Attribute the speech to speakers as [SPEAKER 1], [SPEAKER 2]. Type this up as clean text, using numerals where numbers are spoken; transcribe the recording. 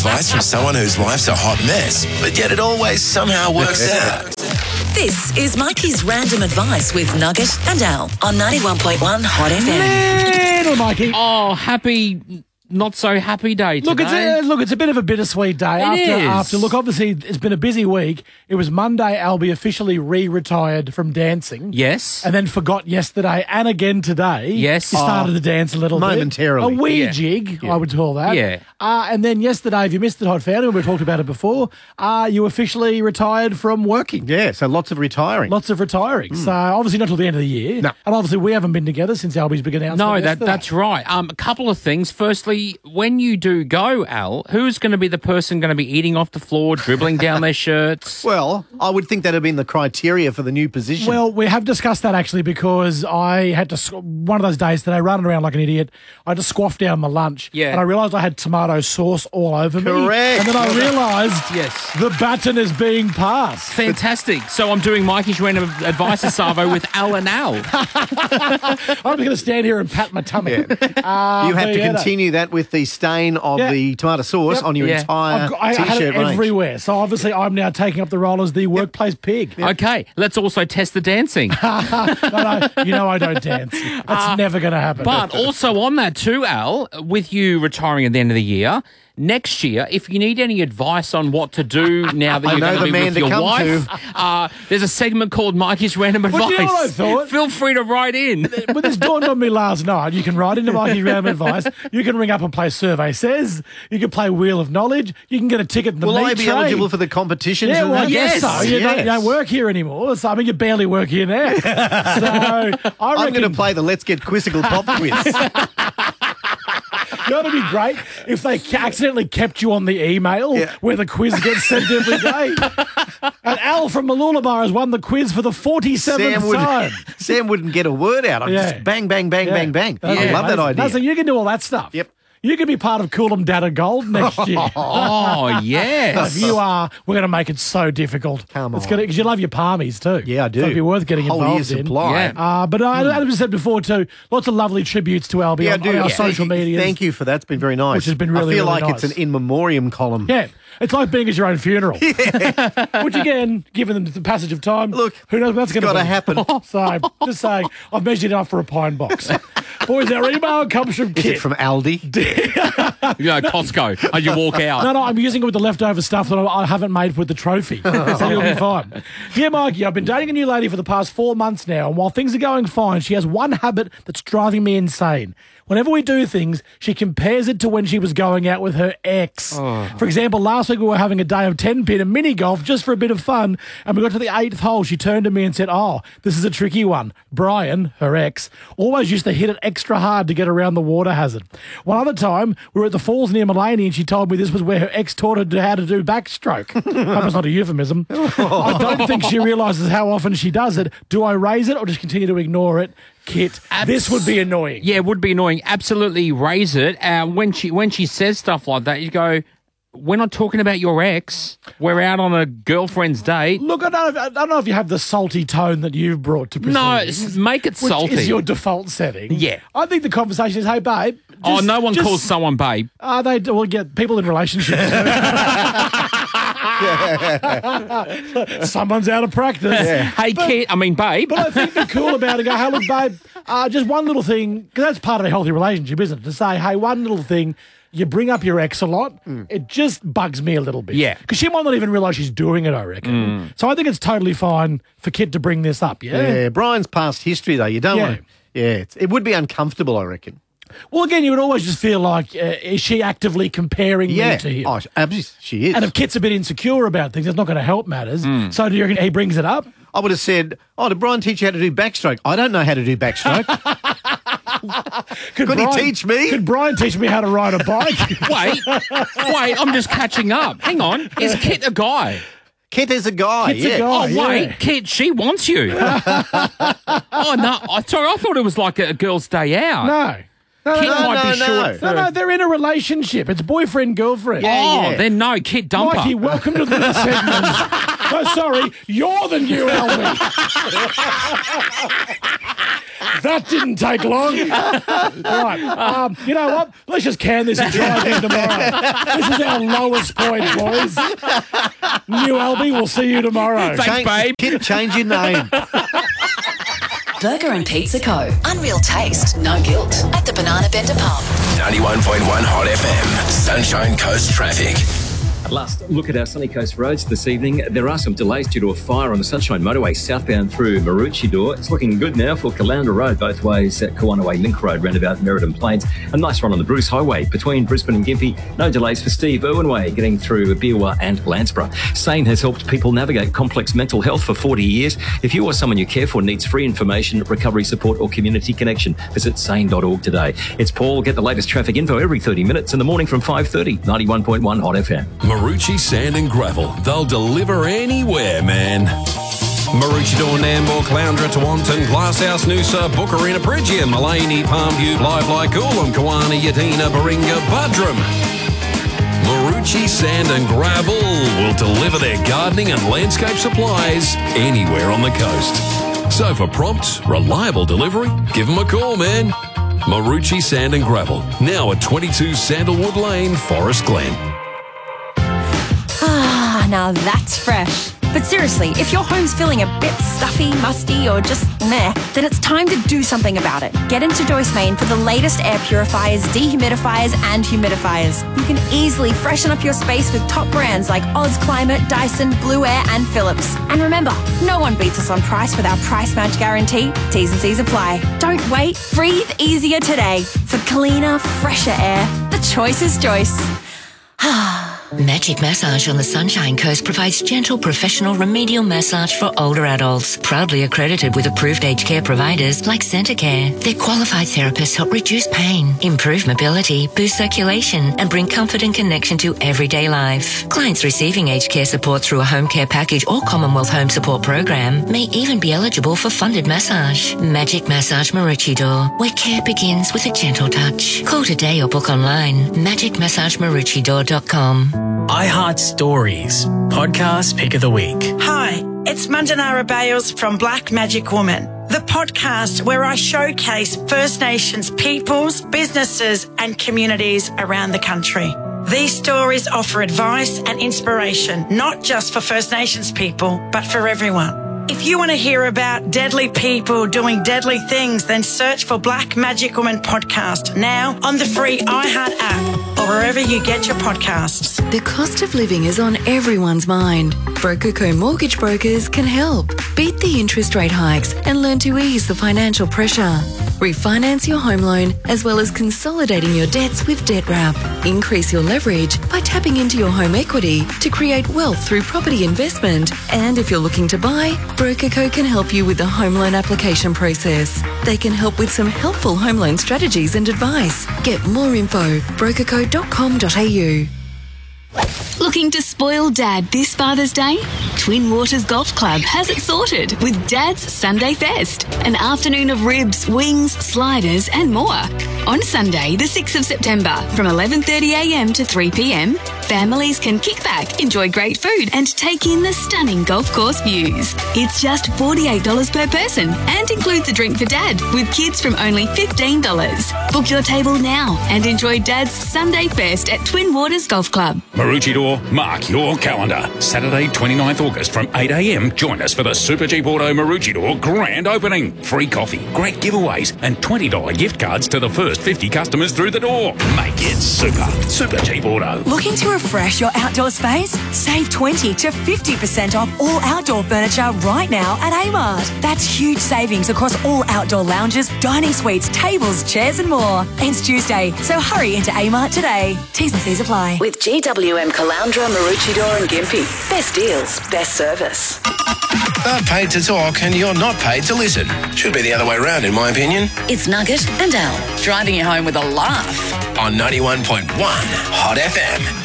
[SPEAKER 1] advice from someone whose life's a hot mess, but yet it always somehow works out.
[SPEAKER 2] This is Mikey's Random Advice with Nugget and Al on 91.1 Hot FM.
[SPEAKER 3] Little Mikey.
[SPEAKER 4] Oh, happy, not so happy day today.
[SPEAKER 3] It's a bit of a bittersweet day. After obviously it's been a busy week. It was Monday. Albie officially retired from dancing.
[SPEAKER 4] Yes.
[SPEAKER 3] And then forgot yesterday and again today.
[SPEAKER 4] Yes.
[SPEAKER 3] He started to dance a little
[SPEAKER 5] momentarily.
[SPEAKER 3] bit. A wee jig, I would call that.
[SPEAKER 4] Yeah.
[SPEAKER 3] And then yesterday, if you missed it, Hot Family, we talked about it before, you officially retired from working.
[SPEAKER 5] Yeah, so lots of retiring.
[SPEAKER 3] Lots of retiring. So obviously not till the end of the year.
[SPEAKER 5] No.
[SPEAKER 3] And obviously we haven't been together since Albie's been announced.
[SPEAKER 4] No, that's right. A couple of things. Firstly, when you do go, Al, who's going to be the person going to be eating off the floor, dribbling down their shirts?
[SPEAKER 5] Well, I would think that would have been the criteria for the new position.
[SPEAKER 3] Well, we have discussed that actually because I had to, one of those days today, running around like an idiot, I had to squaff down my lunch.
[SPEAKER 4] Yeah.
[SPEAKER 3] And I realised I had tomato sauce all over me.
[SPEAKER 5] Correct.
[SPEAKER 3] And then I realised
[SPEAKER 4] Yes.
[SPEAKER 3] the baton is being passed.
[SPEAKER 4] Fantastic. So I'm doing Mikey's Random Advice Savo with Al and Al.
[SPEAKER 3] I'm just going to stand here and pat my tummy.
[SPEAKER 5] you have to continue that with the stain of the tomato sauce on your entire
[SPEAKER 3] I had
[SPEAKER 5] T-shirt
[SPEAKER 3] it
[SPEAKER 5] range.
[SPEAKER 3] everywhere. So obviously I'm now taking up the role as the workplace pig.
[SPEAKER 4] Okay, let's also test the dancing.
[SPEAKER 3] No, you know I don't dance. That's never going to happen.
[SPEAKER 4] But also on that too, Al, with you retiring at the end of the year, next year, if you need any advice on what to do now that you're
[SPEAKER 5] know
[SPEAKER 4] going to
[SPEAKER 5] the
[SPEAKER 4] be
[SPEAKER 5] man
[SPEAKER 4] with
[SPEAKER 5] to
[SPEAKER 4] your
[SPEAKER 5] come
[SPEAKER 4] wife, there's a segment called Mikey's Random Advice.
[SPEAKER 3] Well, you know what I thought?
[SPEAKER 4] Feel free to write in.
[SPEAKER 3] But this dawned on me last night. You can write into Mikey's Random Advice. You can ring up and play Survey Says. You can play Wheel of Knowledge. You can get a ticket in the
[SPEAKER 5] Will I
[SPEAKER 3] meat
[SPEAKER 5] be
[SPEAKER 3] train.
[SPEAKER 5] eligible for the competitions?
[SPEAKER 3] Yeah,
[SPEAKER 5] and
[SPEAKER 3] well, I
[SPEAKER 5] that?
[SPEAKER 3] guess so. You don't work here anymore. So, I mean, you barely work here now. So,
[SPEAKER 5] I'm going to play the Let's Get Quizzical pop quiz.
[SPEAKER 3] You know what would be great? If they accidentally kept you on the email where the quiz gets sent every day. And Al from Malulabar has won the quiz for the 47th time.
[SPEAKER 5] Sam wouldn't get a word out. I'd just bang, bang, bang, bang, bang. I love that idea.
[SPEAKER 3] So you can do all that stuff.
[SPEAKER 5] Yep.
[SPEAKER 3] You can be part of Coolum Data Gold next year.
[SPEAKER 4] Oh, yes.
[SPEAKER 3] If you are, we're going to make it so difficult.
[SPEAKER 5] Come on.
[SPEAKER 3] Because you love your palmies too.
[SPEAKER 5] Yeah, I do.
[SPEAKER 3] So it'd be worth getting
[SPEAKER 5] Whole
[SPEAKER 3] involved
[SPEAKER 5] year's
[SPEAKER 3] in.
[SPEAKER 5] supply.
[SPEAKER 4] Yeah.
[SPEAKER 3] But as we said before too, lots of lovely tributes to Albie on our social media.
[SPEAKER 5] Thank you for that. It's been very nice.
[SPEAKER 3] Which has been really,
[SPEAKER 5] I feel
[SPEAKER 3] really
[SPEAKER 5] like
[SPEAKER 3] nice.
[SPEAKER 5] it's an in memoriam column.
[SPEAKER 3] Yeah. It's like being at your own funeral. Which again, given the passage of time,
[SPEAKER 5] Look,
[SPEAKER 3] who knows what's going to
[SPEAKER 5] gotta happen.
[SPEAKER 3] So just saying, I've measured enough for a pine box. Boys, our email comes from
[SPEAKER 5] Is
[SPEAKER 3] Kit.
[SPEAKER 5] it from Aldi?
[SPEAKER 4] Costco, and you walk out.
[SPEAKER 3] No, I'm using it with the leftover stuff that I haven't made with the trophy. So you'll be fine. Dear Mikey, I've been dating a new lady for the past 4 months now, and while things are going fine, she has one habit that's driving me insane. Whenever we do things, she compares it to when she was going out with her ex. For example, last week we were having a day of 10-pin and mini golf just for a bit of fun, and we got to the 8th hole. She turned to me and said, "Oh, this is a tricky one. Brian," her ex, "always used to hit it extra hard to get around the water hazard." One other time, we were at the falls near Mullaney, and she told me this was where her ex taught her how to do backstroke. Hope it's not a euphemism. I don't think she realises how often she does it. Do I raise it or just continue to ignore it? Kit, this would be annoying.
[SPEAKER 4] Yeah, it would be annoying. Absolutely raise it. When she says stuff like that, you go, "We're not talking about your ex. We're out on a girlfriend's date."
[SPEAKER 3] Look, I don't know if you have the salty tone that you've brought to proceedings.
[SPEAKER 4] No, make it salty.
[SPEAKER 3] Which is your default setting.
[SPEAKER 4] Yeah.
[SPEAKER 3] I think the conversation is, "Hey, babe."
[SPEAKER 4] No one calls someone babe.
[SPEAKER 3] They will get people in relationships. Someone's out of practice.
[SPEAKER 4] Hey, babe.
[SPEAKER 3] But I think they're cool about it. Go, "Hey, look, babe, just one little thing," because that's part of a healthy relationship, isn't it? To say, "Hey, one little thing." You bring up your ex a lot. It just bugs me a little bit.
[SPEAKER 4] Yeah.
[SPEAKER 3] Because she might not even realise she's doing it, I reckon. So I think it's totally fine for Kit to bring this up,
[SPEAKER 5] Yeah, Brian's past history, though. You don't want to... Yeah, it would be uncomfortable, I reckon.
[SPEAKER 3] Well, again, you would always just feel like, is she actively comparing me to him?
[SPEAKER 5] Oh, absolutely, she is.
[SPEAKER 3] And if Kit's a bit insecure about things, it's not going to help matters. So do you reckon he brings it up?
[SPEAKER 5] I would have said, "Oh, did Brian teach you how to do backstroke?" "I don't know how to do backstroke." Could he teach me?
[SPEAKER 3] Could Brian teach me how to ride a bike?
[SPEAKER 4] Wait, I'm just catching up. Hang on. Is Kit a guy?
[SPEAKER 5] Kit is a guy,
[SPEAKER 3] Kit's a guy,
[SPEAKER 4] wait, Kit, she wants you. Oh, no. Sorry, I thought it was like a girl's day out.
[SPEAKER 3] No.
[SPEAKER 4] Kit might be short for...
[SPEAKER 3] No, they're in a relationship. It's boyfriend-girlfriend.
[SPEAKER 4] Then no, Kit dumper.
[SPEAKER 3] Mikey, welcome to the segment. No, sorry, you're the new Albie. That didn't take long. All right. You know what? Let's just can this and try again tomorrow. This is our lowest point, boys. New Albie, we'll see you tomorrow.
[SPEAKER 4] Thanks, babe.
[SPEAKER 5] Kid, change your name.
[SPEAKER 2] Burger and Pizza Co. Unreal taste, no guilt. At the Banana Bender Pub.
[SPEAKER 1] 91.1 Hot FM. Sunshine Coast traffic.
[SPEAKER 6] Last look at our Sunny Coast roads this evening. There are some delays due to a fire on the Sunshine Motorway southbound through Maroochydore. It's looking good now for Caloundra Road, both ways at Kawanaway Link Road, roundabout Merredin Plains. A nice run on the Bruce Highway between Brisbane and Gympie. No delays for Steve Irwin Way, getting through Beerwah and Landsborough. SANE has helped people navigate complex mental health for 40 years. If you or someone you care for needs free information, recovery support or community connection, visit sane.org today. It's Paul. Get the latest traffic info every 30 minutes in the morning from 5:30. 91.1 Hot FM.
[SPEAKER 7] Marucci Sand and Gravel. They'll deliver anywhere, man. Maroochydore, Nambour, Caloundra, Tewantin, Glasshouse, Noosa, Bookerina, Bridgia, Maleny, Palmview, Blythe, Coolum, Kawana, Yadina, Baringa, Budrum. Marucci Sand and Gravel will deliver their gardening and landscape supplies anywhere on the coast. So for prompt, reliable delivery, give them a call, man. Marucci Sand and Gravel, now at 22 Sandalwood Lane, Forest Glen.
[SPEAKER 8] Now that's fresh. But seriously, if your home's feeling a bit stuffy, musty, or just meh, then it's time to do something about it. Get into Joyce Main for the latest air purifiers, dehumidifiers, and humidifiers. You can easily freshen up your space with top brands like Oz Climate, Dyson, Blue Air, and Philips. And remember, no one beats us on price with our price match guarantee. T's and C's apply. Don't wait. Breathe easier today. For cleaner, fresher air, the choice is Joyce.
[SPEAKER 2] Magic Massage on the Sunshine Coast provides gentle, professional, remedial massage for older adults. Proudly accredited with approved aged care providers like Centacare. Their qualified therapists help reduce pain, improve mobility, boost circulation, and bring comfort and connection to everyday life. Clients receiving aged care support through a home care package or Commonwealth Home Support Program may even be eligible for funded massage. Magic Massage Maroochydore, where care begins with a gentle touch. Call today or book online. magicmassagemaroochydore.com.
[SPEAKER 9] iHeart Stories, podcast pick of the week.
[SPEAKER 10] Hi, it's Mandanara Bales from Black Magic Woman, the podcast where I showcase First Nations peoples, businesses and communities around the country. These stories offer advice and inspiration, not just for First Nations people, but for everyone. If you want to hear about deadly people doing deadly things, then search for Black Magic Woman podcast now on the free iHeart app or wherever you get your podcasts.
[SPEAKER 11] The cost of living is on everyone's mind. BrokerCo Mortgage Brokers can help. Beat the interest rate hikes and learn to ease the financial pressure. Refinance your home loan as well as consolidating your debts with DebtWrap. Increase your leverage by tapping into your home equity to create wealth through property investment. And if you're looking to buy, BrokerCo can help you with the home loan application process. They can help with some helpful home loan strategies and advice. Get more info, brokerco.com.au.
[SPEAKER 12] Looking to spoil Dad this Father's Day? Twin Waters Golf Club has it sorted with Dad's Sunday Fest, an afternoon of ribs, wings, sliders and more. On Sunday, the 6th of September, from 11:30am to 3pm, families can kick back, enjoy great food and take in the stunning golf course views. It's just $48 per person and includes a drink for Dad, with kids from only $15. Book your table now and enjoy Dad's Sunday Fest at Twin Waters Golf Club.
[SPEAKER 13] Maroochydore, mark your calendar. Saturday, 29th August from 8am. Join us for the Super Cheap Auto Maroochydore grand opening. Free coffee, great giveaways and $20 gift cards to the first 50 customers through the door. Make it super. Super Cheap Auto.
[SPEAKER 14] Looking to refresh your outdoor space? Save 20 to 50% off all outdoor furniture right now at Amart. That's huge savings across all outdoor lounges, dining suites, tables, chairs and more. Ends Tuesday, so hurry into Amart today. T's and C's apply.
[SPEAKER 2] With GWM Caloundra, Maroochydore and Gympie. Best deals, best service.
[SPEAKER 1] They're paid to talk and you're not paid to listen. Should be the other way around, in my opinion.
[SPEAKER 2] It's Nugget and Al, driving you home with a laugh.
[SPEAKER 1] On 91.1 Hot FM.